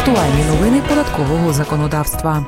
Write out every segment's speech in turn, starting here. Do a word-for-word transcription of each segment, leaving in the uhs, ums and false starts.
Актуальні новини податкового законодавства.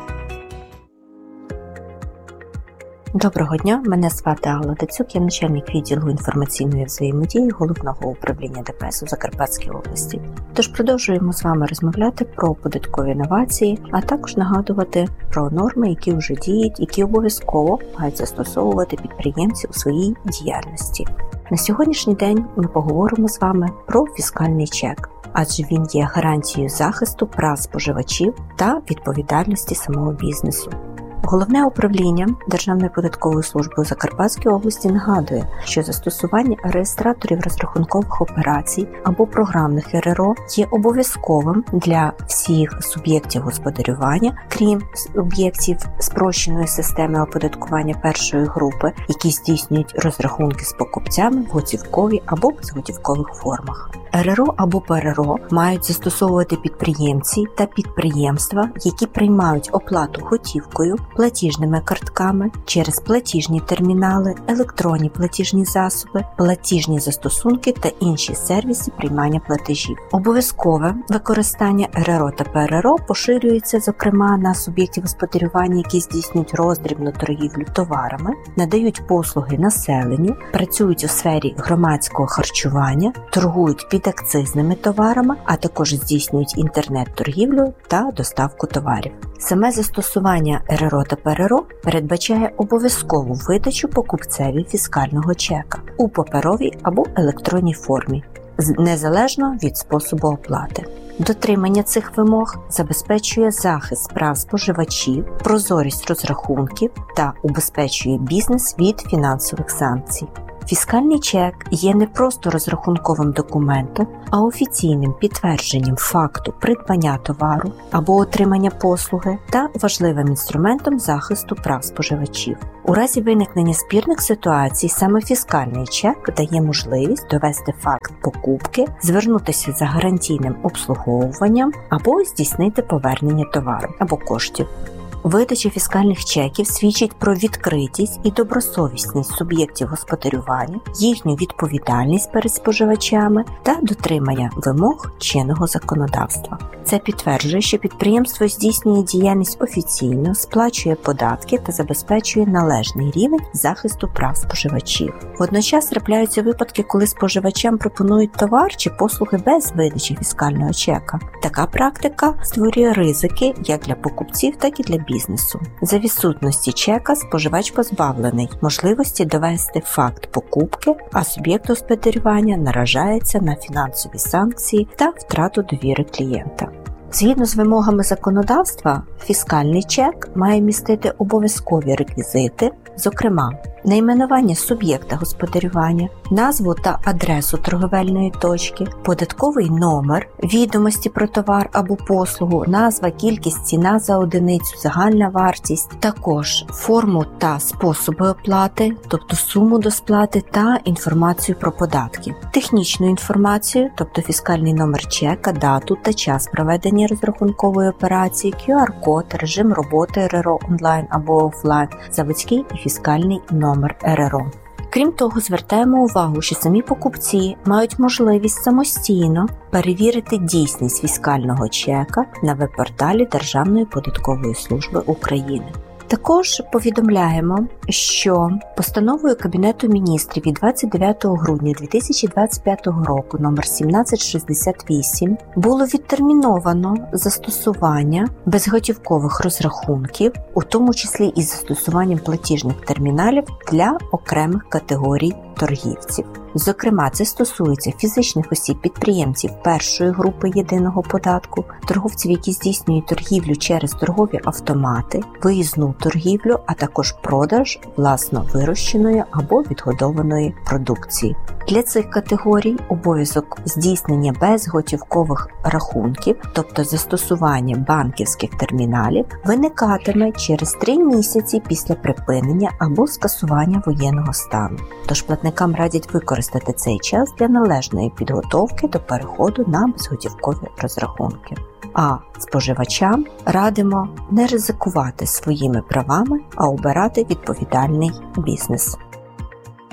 Доброго дня, мене звати Алла Дацюк, я начальник відділу інформаційної взаємодії Головного управління ДПС у Закарпатській області. Тож продовжуємо з вами розмовляти про податкові новації, а також нагадувати про норми, які вже діють, які обов'язково мають застосовувати підприємці у своїй діяльності. На сьогоднішній день ми поговоримо з вами про фіскальний чек, адже він є гарантією захисту прав споживачів та відповідальності самого бізнесу. Головне управління Державної податкової служби у Закарпатській області нагадує, що застосування реєстраторів розрахункових операцій або програмних ер ер о є обов'язковим для всіх суб'єктів господарювання, крім суб'єктів спрощеної системи оподаткування першої групи, які здійснюють розрахунки з покупцями в готівковій або безготівкових формах. ер ер о або пе ер ер о мають застосовувати підприємці та підприємства, які приймають оплату готівкою, платіжними картками, через платіжні термінали, електронні платіжні засоби, платіжні застосунки та інші сервіси приймання платежів. Обов'язкове використання ер ер о та пе ер ер о поширюється, зокрема, на суб'єктів господарювання, які здійснюють роздрібну торгівлю товарами, надають послуги населенню, працюють у сфері громадського харчування, торгують підакцизними товарами, а також здійснюють інтернет-торгівлю та доставку товарів. Саме застосування ер ер о та пе ер ер о передбачає обов'язкову видачу покупцеві фіскального чека у паперовій або електронній формі, незалежно від способу оплати. Дотримання цих вимог забезпечує захист прав споживачів, прозорість розрахунків та убезпечує бізнес від фінансових санкцій. Фіскальний чек є не просто розрахунковим документом, а офіційним підтвердженням факту придбання товару або отримання послуги та важливим інструментом захисту прав споживачів. У разі виникнення спірних ситуацій саме фіскальний чек дає можливість довести факт покупки, звернутися за гарантійним обслуговуванням або здійснити повернення товару або коштів. Видача фіскальних чеків свідчить про відкритість і добросовісність суб'єктів господарювання, їхню відповідальність перед споживачами та дотримання вимог чинного законодавства. Це підтверджує, що підприємство здійснює діяльність офіційно, сплачує податки та забезпечує належний рівень захисту прав споживачів. Водночас трапляються випадки, коли споживачам пропонують товар чи послуги без видачі фіскального чека. Така практика створює ризики як для покупців, так і для бізнесу. За відсутності чека споживач позбавлений можливості довести факт покупки, а суб'єкт господарювання наражається на фінансові санкції та втрату довіри клієнта. Згідно з вимогами законодавства, фіскальний чек має містити обов'язкові реквізити, зокрема, найменування суб'єкта господарювання, назву та адресу торговельної точки, податковий номер, відомості про товар або послугу, назва, кількість, ціна за одиницю, загальна вартість, також форму та способи оплати, тобто суму до сплати та інформацію про податки, технічну інформацію, тобто фіскальний номер чека, дату та час проведення розрахункової операції, кю ар код, режим роботи ер ер о онлайн або офлайн, заводський і фіскальний номер ер ер о. Крім того, звертаємо увагу, що самі покупці мають можливість самостійно перевірити дійсність фіскального чека на веб-порталі Державної податкової служби України. Також повідомляємо, що постановою Кабінету міністрів від двадцять дев'ятого грудня дві тисячі двадцять п'ятого року номер сімнадцять шістдесят вісім було відтерміновано застосування безготівкових розрахунків, у тому числі із застосуванням платіжних терміналів для окремих категорій торгівців. Зокрема, це стосується фізичних осіб-підприємців першої групи єдиного податку, торговців, які здійснюють торгівлю через торгові автомати, виїзну торгівлю, а також продаж власно вирощеної або відгодованої продукції. Для цих категорій обов'язок здійснення безготівкових рахунків, тобто застосування банківських терміналів, виникатиме через три місяці після припинення або скасування воєнного стану. Тож платникам радять використати цей час для належної підготовки до переходу на безготівкові розрахунки. А споживачам радимо не ризикувати своїми правами, а обирати відповідальний бізнес.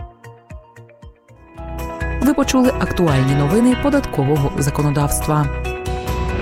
Ви почули актуальні новини податкового законодавства.